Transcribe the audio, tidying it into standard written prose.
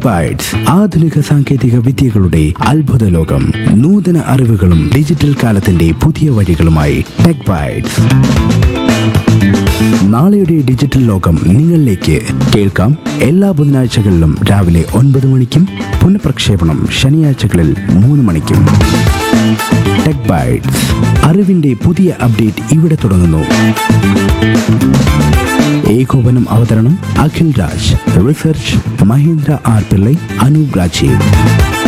Bytes, ആധുനിക സാങ്കേതിക വിദ്യകളുടെ അത്ഭുത ലോകം. നൂതന അറിവുകളും ഡിജിറ്റൽ കാലത്തിന്റെ പുതിയ വഴികളുമായി ടെക് ബൈറ്റ്സ്. നാളെയുടെ ഡിജിറ്റൽ ലോകം നിങ്ങളിലേക്ക്. കേൾക്കാം എല്ലാ ബുധനാഴ്ചകളിലും രാവിലെ 9 മണിക്കും പുനഃപ്രക്ഷേപണം ശനിയാഴ്ചകളിൽ 3 മണിക്കും. ടെക് ബൈറ്റ്സ്, അറിവിന്റെ പുതിയ അപ്ഡേറ്റ് ഇവിടെ തുടങ്ങുന്നു. ഏകോപനം അവതരണം അഖിൽ രാജ്. Research Mahendra R Pillai, Anoop Rajeev.